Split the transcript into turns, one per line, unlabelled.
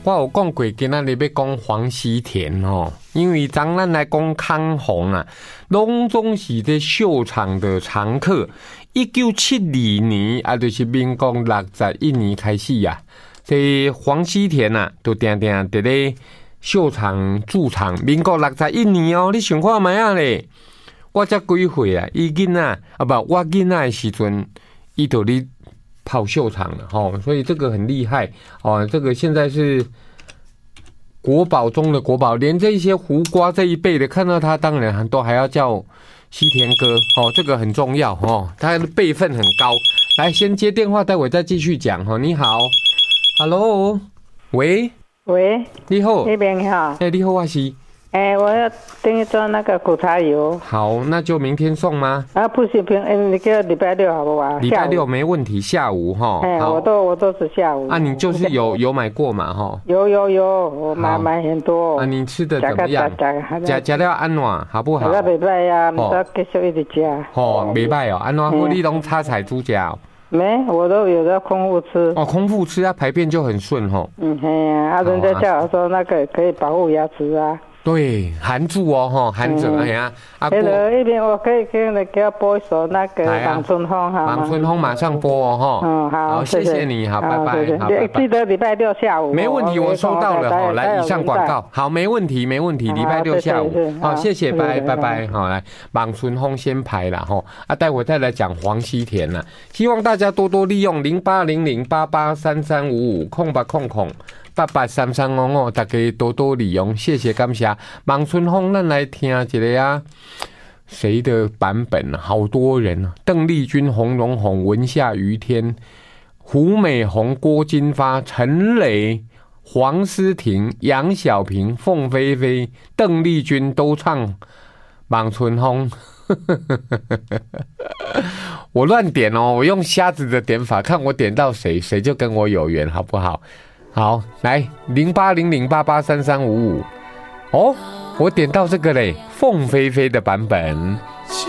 我有讲过，今仔日要讲黄西田哦，因为咱来讲康弘啊，拢总是在秀场的常客。1972年啊，就是民国61年开始啊，这黄西田啊，都定定伫咧秀场驻场。民国61年哦，你想看卖啊咧？我才几岁啊？伊囡仔啊不，我囡仔的时阵，伊就咧跑秀场了哈，所以这个很厉害哦。这个现在是国宝中的国宝，连这些胡瓜这一辈的看到他，当然都还要叫西田哥哦，这个很重要哦，他的辈分很高。来，先接电话，待会再继续讲哦。你好 ，Hello， 喂，你好，
那边好，
你好，我是。
我要订一装那个苦茶油。
好，那就明天送吗？
啊，不行，你给我礼拜六好不好？
礼拜六没问题，下午哈。
我都是下午。
啊，你就是有买过嘛哈？
有，我买很多。
啊，你吃的怎么样？加了安怎好不好？
礼拜呀，我要继续一直加。
哦，礼拜哦，安怎好？你拢插菜猪脚？
没，我都有在空腹吃。
哦，空腹吃啊，排便就很顺吼。
嘿呀，人家叫我说那个可以保护牙齿啊。对，
含住哦，哈，含着哎呀。
那一边我可以给他播一首那个《望春风》哈。
望春风马上播哦，哈。
好，
谢谢你，好，拜拜。好，
记得礼拜六下午。
没问题，我收到了哈。来，以上广告，好，没问题，礼拜六下午。好，谢谢，拜拜。好，来，望春风先排了哈。啊，待会再来讲黄西田了。希望大家多多利用08008833550800883355，大家多多利用，谢谢感谢。望春风，咱来听一个啊，谁的版本？好多人啊，邓丽君、洪荣宏、文夏、于天、胡美红、郭金发、陈雷、黄思婷、杨小萍、凤飞飞、邓丽君都唱望春风。我乱点哦，我用瞎子的点法，看我点到谁，谁就跟我有缘，好不好？好，来0800883355。哦，我点到这个嘞，凤飞飞的版本。